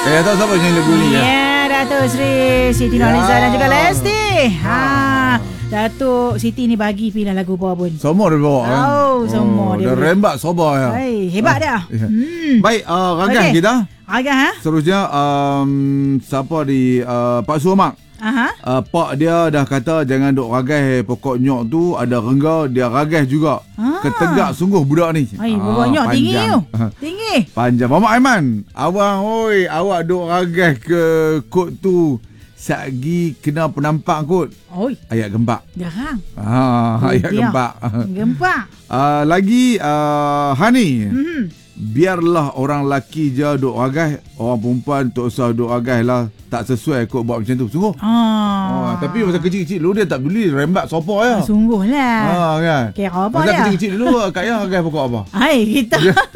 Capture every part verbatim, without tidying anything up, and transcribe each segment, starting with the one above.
Eh, tahu siapa nyanyi lagu ni? Ya, Datuk Sri Siti Nurhaliza dan juga Lesti. Ha. Datuk Siti ni bagi pilihan lagu apa pun. Semua dia bawa kan? Oh, semua dia Dia boleh. rembat soba ya. Hai, hebat dia. Ya. Hmm. Baik, uh, rakan Okey. kita. Agak ha? Seterusnya um, siapa di uh, Pak Suamak. Aha. Uh, pak dia dah kata jangan duk ragai pokok nyok tu ada rengga, dia ragai juga. Ah. Ketegak sungguh budak ni. Hai, Ah, boboknya tinggi panjang. tu. Tinggi. Panjang. Mamak Aiman, abang oi, awak duk ragai ke kot tu. Sagi kena penampak kot. Oi, Ayat gembak. jarang. Ah, ayat Dia. gembak. Gempak. Uh, lagi uh, Hani. Hmm. Biarlah orang lelaki je duk ragai, orang perempuan tak usah duk ragai lah. Tak sesuai kot buat macam tu. Sungguh. Ah. Oh, tapi masa kecil-kecil dulu dia tak peduli, rembat sopa ya. Sungguh lah. Ha kan. Kira apa Masa dia? kecil-kecil dulu Kak Yah ragai pokok apa? Hai, kita.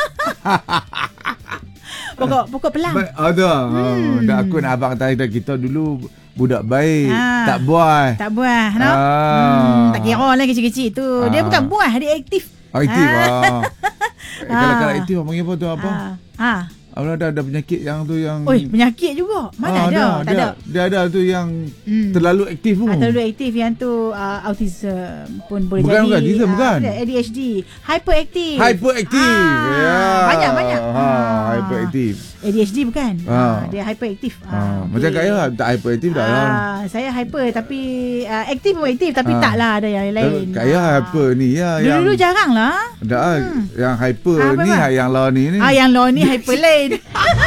pokok pokok pelang. Baik, ada. Hmm. Ha, dah aku nak abang tadi dah kita dulu budak baik, Ah. tak buai. Tak buah, no? Ah. Hmm, tak kira lah kecil-kecil tu. Dia Ah. bukan buah, dia aktif. Aktif Ah. ah. Eh, kalau Ah. kalau aktif panggil apa tu apa? Ah. Ah. Apa ada ada penyakit yang tu yang Oi, penyakit juga. Mana Ah, ada? Tak dia, ada. Dia ada tu yang Hmm. terlalu aktif tu. Ah, terlalu aktif yang tu uh, autism pun boleh Bukan, jadi. bukan. Autism, ah, bukan. A D H D, hyperaktif. Hyperaktif. Ah, Ya. banyak, banyak. Ha, Ah. hyperaktif. A D H D bukan? Ah. Ah, dia hyperaktif. Ha, Ah, macam okey. Kak Yah tak hyperaktif tak lah. Ah, saya hyper tapi uh, aktif pun aktif tapi Ah. taklah ada yang lain. Kak Yah Ah. hyper ni ya yang Dulu-dulu jarang lah. tak ah, yang hyper Ah, apa, ni bang? yang law ni ni. Ah, yang law ni hyper lain.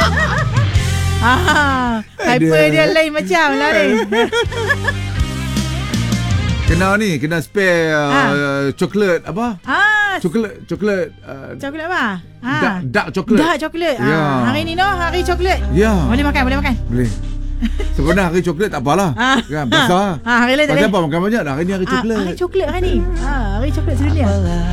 ah, hyper Dia- dia lain macam lah ni. Kena ni, kena spare uh, Ah. coklat apa? Ah, Coklat, coklat uh, coklat apa? Ah. dark, dark coklat. Dark coklat. Ya. Ah, hari ni no, hari coklat. Ya. Boleh makan, boleh makan. Boleh. Sebenarnya hari coklat tak apalah. Ah. Kan pasal. Ah, hari lain tak Pasal boleh. apa makan banyak dah. Hari ni hari Ah, coklat. hari coklat hari ni. Ah, hari coklat sedunia.